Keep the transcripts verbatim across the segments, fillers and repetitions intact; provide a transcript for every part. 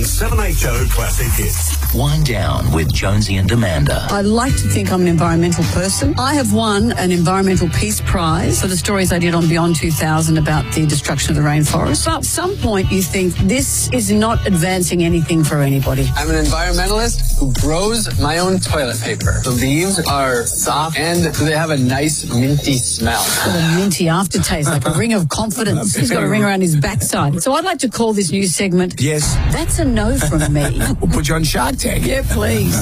seven H O Classic Hits. Wind Down with Jonesy and Amanda. I like to think I'm an environmental person. I have won an Environmental Peace Prize for the stories I did on Beyond two thousand about the destruction of the rainforest. But at some point you think this is not advancing anything for anybody. I'm an environmentalist who grows my own toilet paper. The leaves are soft and they have a nice minty smell. Got a minty aftertaste, like a ring of confidence. He's got a ring around his backside. So I'd like to call this new segment, Yes. That's a No from Me. We'll put you on Shark Tank. Yeah, please.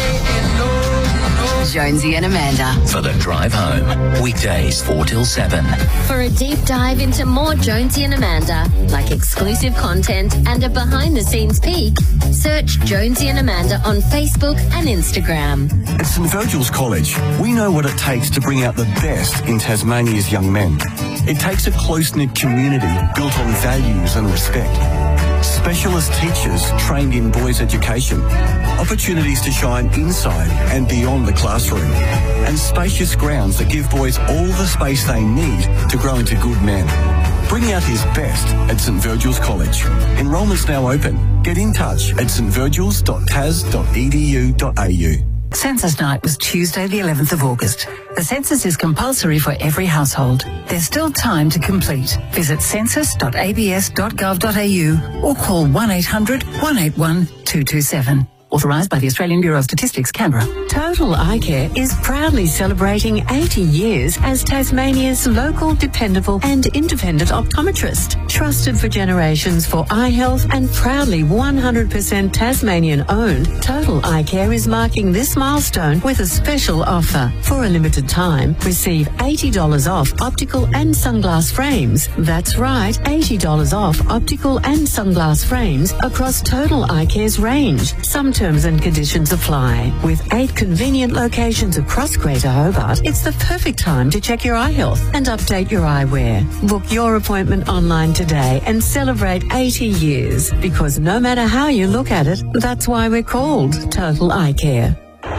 Jonesy and Amanda. For the drive home. Weekdays four till seven. For a deep dive into more Jonesy and Amanda, like exclusive content and a behind-the-scenes peek, search Jonesy and Amanda on Facebook and Instagram. At St Virgil's College, we know what it takes to bring out the best in Tasmania's young men. It takes a close-knit community built on values and respect. Specialist teachers trained in boys' education, opportunities to shine inside and beyond the classroom, and spacious grounds that give boys all the space they need to grow into good men. Bring out his best at St Virgil's College. Enrolment's now open. Get in touch at s t virgils dot tas dot e d u dot a u. Census night was Tuesday the eleventh of August. The census is compulsory for every household. There's still time to complete. Visit census dot a b s dot gov dot a u or call one eight hundred, one eight one, two two seven. Authorised by the Australian Bureau of Statistics, Canberra. Total Eye Care is proudly celebrating eighty years as Tasmania's local, dependable and independent optometrist. Trusted for generations for eye health and proudly one hundred percent Tasmanian-owned, Total Eye Care is marking this milestone with a special offer. For a limited time, receive eighty dollars off optical and sunglass frames. That's right, eighty dollars off optical and sunglass frames across Total Eye Care's range. Some terms and conditions apply. With eight convenient locations across Greater Hobart, it's the perfect time to check your eye health and update your eyewear. Book your appointment online today and celebrate eighty years, because no matter how you look at it, that's why we're called Total Eye Care.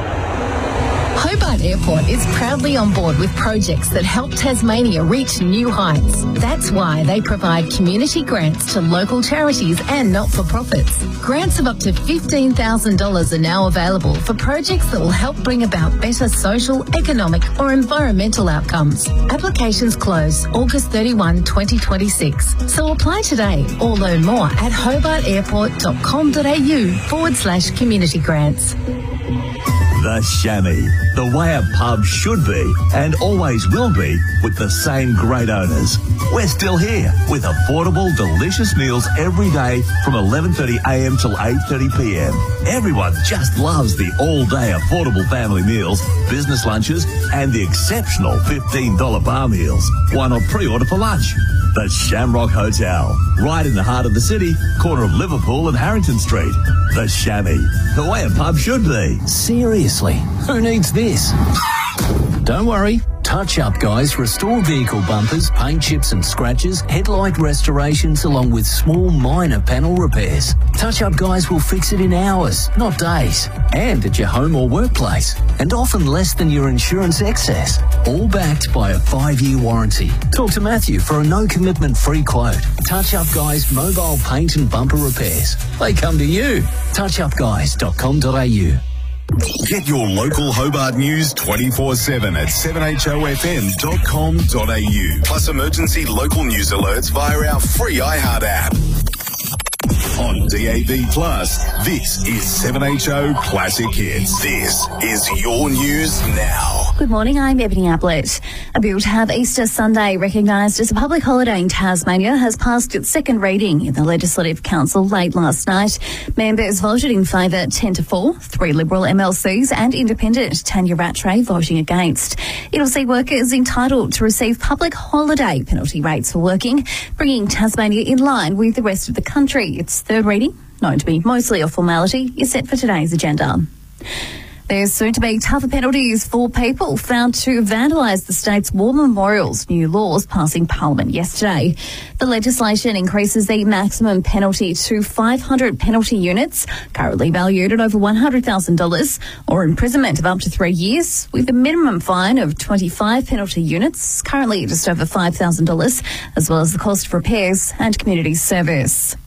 Hobart Airport is proudly on board with projects that help Tasmania reach new heights. That's why they provide community grants to local charities and not-for-profits. Grants of up to fifteen thousand dollars are now available for projects that will help bring about better social, economic or environmental outcomes. Applications close August thirty-first, twenty twenty-six. So apply today or learn more at hobart airport dot com dot a u forward slash community grants. The Chamois, the way a pub should be and always will be, with the same great owners. We're still here with affordable, delicious meals every day from eleven thirty a m till eight thirty p m. Everyone just loves the all-day affordable family meals, business lunches and the exceptional fifteen dollar bar meals. Why not pre-order for lunch? The Shamrock Hotel, right in the heart of the city, corner of Liverpool and Harrington Street. The Chamois, the way a pub should be. Seriously, who needs this? Don't worry. Touch Up Guys restore vehicle bumpers, paint chips and scratches, headlight restorations along with small minor panel repairs. Touch Up Guys will fix it in hours, not days, and at your home or workplace, and often less than your insurance excess, all backed by a five-year warranty. Talk to Matthew for a no-commitment free quote. Touch Up Guys mobile paint and bumper repairs. They come to you. touch up guys dot com dot a u. Get your local Hobart news twenty-four seven at seven h o f m dot com dot a u. Plus emergency local news alerts via our free iHeart app. On D A B Plus, this is seven H O Classic Hits. This is your news now. Good morning, I'm Ebony Ablett. A bill to have Easter Sunday recognised as a public holiday in Tasmania has passed its second reading in the Legislative Council late last night. Members voted in favour ten to four, three Liberal M L Cs and Independent Tanya Rattray voting against. It'll see workers entitled to receive public holiday penalty rates for working, bringing Tasmania in line with the rest of the country. Its third reading, known to be mostly a formality, is set for today's agenda. There's soon to be tougher penalties for people found to vandalise the state's war memorials, new laws passing Parliament yesterday. The legislation increases the maximum penalty to five hundred penalty units, currently valued at over one hundred thousand dollars, or imprisonment of up to three years, with a minimum fine of twenty-five penalty units, currently just over five thousand dollars, as well as the cost of repairs and community service.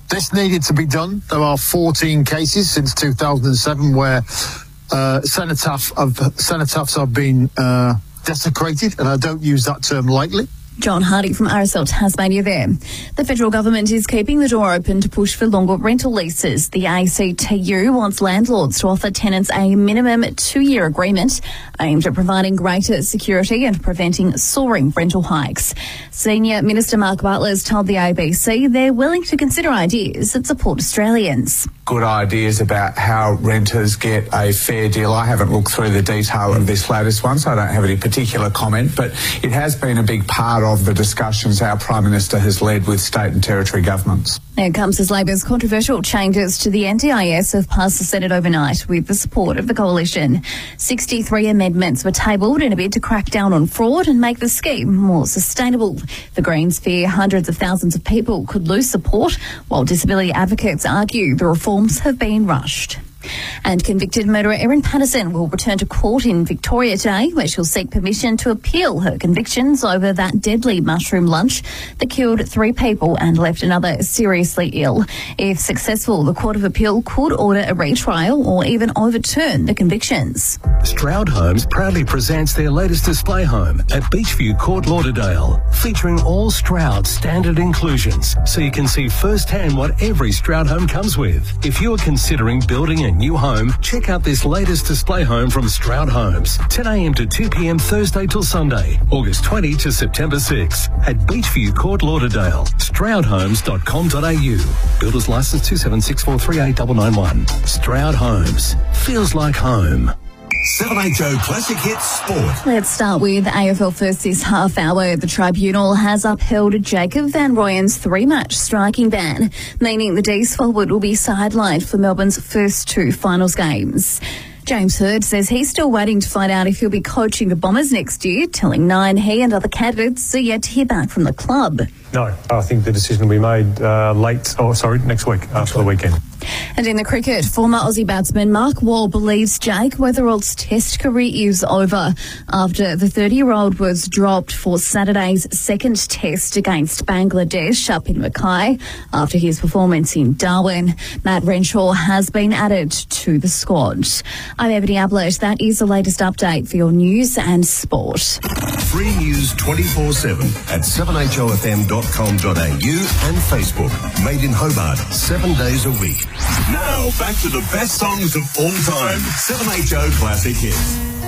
This needed to be done. There are fourteen cases since two thousand seven where uh, cenotaphs have, cenotaphs have been uh, desecrated, and I don't use that term lightly. John Hardy from R S L Tasmania there. The federal government is keeping the door open to push for longer rental leases. The A C T U wants landlords to offer tenants a minimum two-year agreement aimed at providing greater security and preventing soaring rental hikes. Senior Minister Mark Butler has told the A B C they're willing to consider ideas that support Australians. Good ideas about how renters get a fair deal. I haven't looked through the detail of this latest one, so I don't have any particular comment, but it has been a big part of the discussions our Prime Minister has led with state and territory governments. It comes as Labor's controversial changes to the N D I S have passed the Senate overnight with the support of the coalition. sixty-three amendments were tabled in a bid to crack down on fraud and make the scheme more sustainable. The Greens fear hundreds of thousands of people could lose support, while disability advocates argue the reforms have been rushed. And convicted murderer Erin Patterson will return to court in Victoria today, where she'll seek permission to appeal her convictions over that deadly mushroom lunch that killed three people and left another seriously ill. If successful, the Court of Appeal could order a retrial or even overturn the convictions. Stroud Homes proudly presents their latest display home at Beachview Court Lauderdale, featuring all Stroud standard inclusions, so you can see firsthand what every Stroud home comes with. If you're considering building a new home, check out this latest display home from Stroud Homes, ten a m to two p m Thursday till Sunday, August twentieth to September sixth at Beachview Court Lauderdale, stroud homes dot com dot a u. Builders licence two seven six four three eight nine nine one. Stroud Homes. Feels like home. seven H O Classic Hits Sport. Let's start with A F L first this half hour. The Tribunal has upheld Jacob Van Rooyen's three-match striking ban, meaning the D's forward will be sidelined for Melbourne's first two finals games. James Hird says he's still waiting to find out if he'll be coaching the Bombers next year, telling Nine he and other candidates are yet to hear back from the club. No, I think the decision will be made uh, late, oh sorry, next week, after the weekend. And in the cricket, former Aussie batsman Mark Wall believes Jake Weatherall's Test career is over after the thirty-year-old was dropped for Saturday's second Test against Bangladesh up in Mackay after his performance in Darwin. Matt Renshaw has been added to the squad. I'm Ebony Ablett. That is the latest update for your news and sport. Free news twenty-four seven at seven h o f m dot com dot a u and Facebook. Made in Hobart, seven days a week. Now, back to the best songs of all time. seven H O Classic Hits.